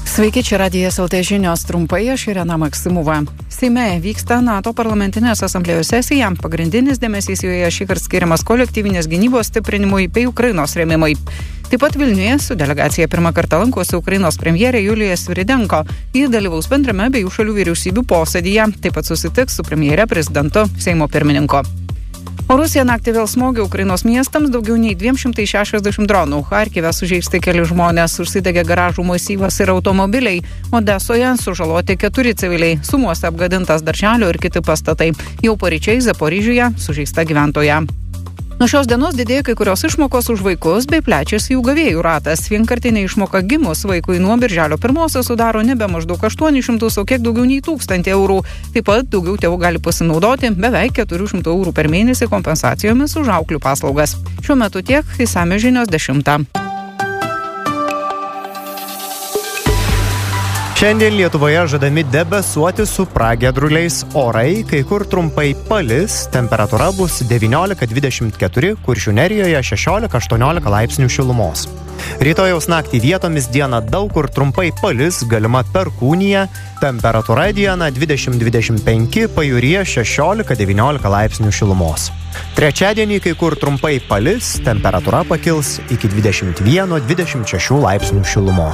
Sveiki, čia Radijas LT žinios trumpai, aš Irena Maksimova. Seime vyksta NATO parlamentinės asamblėjos sesija. Pagrindinis dėmesys joje šįkart skiriamas kolektyvinės gynybos stiprinimui bei Ukrainos rėmimui. Taip pat Vilniuje su delegacija pirmą kartą lankosi Ukrainos premjerė Julija Sviridenko. Ji dalyvaus bendrame abiejų šalių vyriausybių posėdyje. Taip pat susitiks su premjere prezidentu Seimo pirmininku. O Rusija naktį vėl smogė Ukrainos miestams, daugiau nei 260 dronų. Charkive sužeisti keli žmonės, užsidegė garažų masyvas ir automobiliai. Odesoje sužaloti 4 civiliai, Sumuose apgadintas darželio ir kiti pastatai. Jau paryčiais Zaporižiuje sužeista gyventoja. Nuo šios dienos didėja kai kurios išmokos už vaikus bei plečiasi jų gavėjų ratas. Vienkartinė išmoka gimus vaikui nuo birželio 1 sudaro nebe maždaug 800, o kiek daugiau nei 1000 eurų. Taip pat daugiau tėvų gali pasinaudoti beveik 400 eurų per mėnesį kompensacijomis už auklių paslaugas. Šiuo metu tiek, išsamios žinios 10. Šiandien Lietuvoje žadami debesuoti su pragiedruliais orai, kai kur trumpai palis, temperatūra bus 19-24, Kuršių Nerijoje 16-18 laipsnių šilumos. Rytojaus naktį vietomis dieną daug kur trumpai palis, galima perkūnija, temperatūra dieną 20-25, pajūryje 16-19 laipsnių šilumos. Trečiadienį kai kur trumpai palis, temperatūra pakils iki 21-26 laipsnių šilumos.